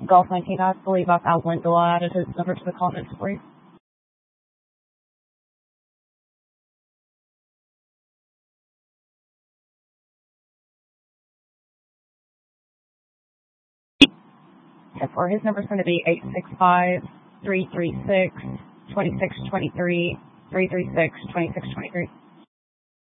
Golf 19, I believe I've added his number to the comments for you. Okay, for his number is going to be 865-336-2623, 336-2623.